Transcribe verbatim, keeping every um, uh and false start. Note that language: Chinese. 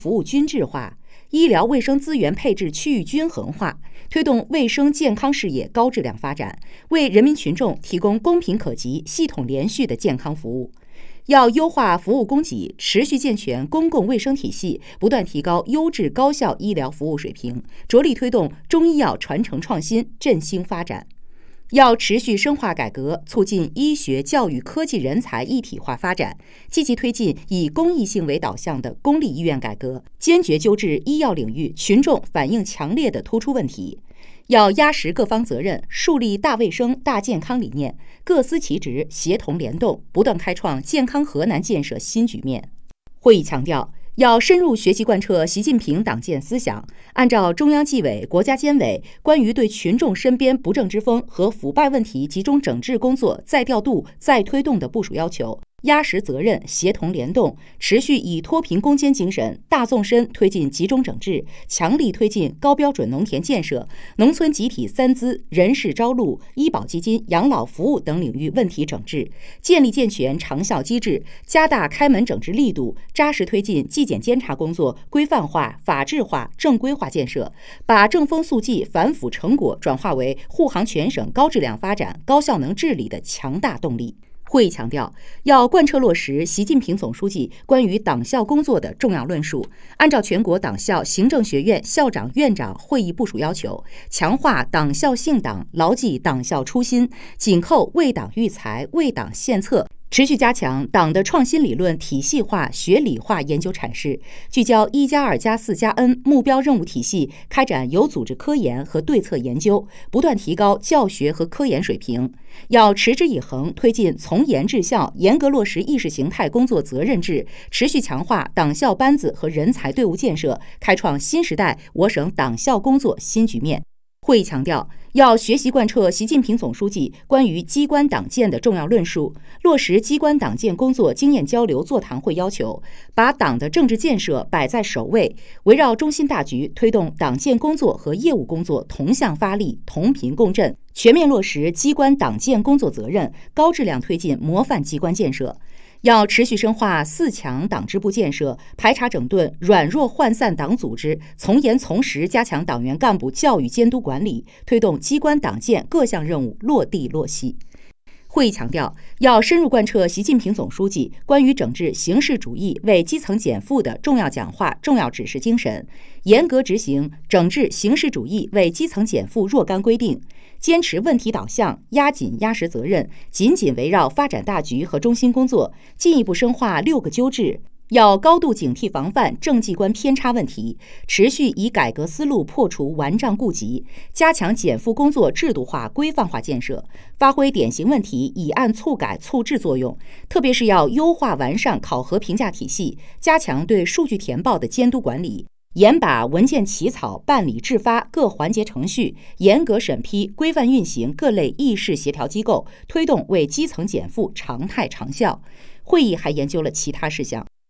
服务均质化，医疗卫生资源配置区域均衡化，推动卫生健康事业高质量发展，为人民群众提供公平可及、系统连续的健康服务。要优化服务供给，持续健全公共卫生体系，不断提高优质高效医疗服务水平，着力推动中医药传承创新、振兴发展。要持续深化改革，促进医学、教育、科技人才一体化发展，积极推进以公益性为导向的公立医院改革，坚决纠治医药领域群众反映强烈的突出问题。要压实各方责任，树立大卫生、大健康理念，各司其职，协同联动，不断开创健康河南建设新局面。会议强调，要深入学习贯彻习近平党建思想，按照中央纪委、国家监委关于对群众身边不正之风和腐败问题集中整治工作再调度、再推动的部署要求，压实责任，协同联动，持续以脱贫攻坚精神，大纵深推进集中整治，强力推进高标准农田建设、农村集体三资、人事招录、医保基金、养老服务等领域问题整治，建立健全长效机制，加大开门整治力度，扎实推进纪检监察工作规范化、法治化、正规化建设，把正风肃纪、反腐成果转化为护航全省高质量发展、高效能治理的强大动力。会议强调，要贯彻落实习近平总书记关于党校工作的重要论述，按照全国党校行政学院校长、院长会议部署要求，强化党校信党，牢记党校初心，紧扣为党育才、为党献策，持续加强党的创新理论体系化、学理化研究阐释，聚焦一加二加四加 N 目标任务体系，开展有组织科研和对策研究，不断提高教学和科研水平。要持之以恒推进从严治校，严格落实意识形态工作责任制，持续强化党校班子和人才队伍建设，开创新时代我省党校工作新局面。会议强调，要学习贯彻习近平总书记关于机关党建的重要论述，落实机关党建工作经验交流座谈会要求，把党的政治建设摆在首位，围绕中心大局，推动党建工作和业务工作同向发力、同频共振，全面落实机关党建工作责任，高质量推进模范机关建设。要持续深化四强党支部建设，排查整顿软弱涣散党组织，从严从实加强党员干部教育监督管理，推动机关党建各项任务落地落细。会议强调，要深入贯彻习近平总书记关于整治形式主义为基层减负的重要讲话、重要指示精神，严格执行整治形式主义为基层减负若干规定，坚持问题导向，压紧压实责任，紧紧围绕发展大局和中心工作，进一步深化六个纠治。要高度警惕防范政绩观偏差问题，持续以改革思路破除顽瘴痼疾，加强减负工作制度化、规范化建设，发挥典型问题以案促改促治作用。特别是要优化完善考核评价体系，加强对数据填报的监督管理，严把文件起草、办理制发各环节程序，严格审批、规范运行各类议事协调机构，推动为基层减负常态长效。会议还研究了其他事项。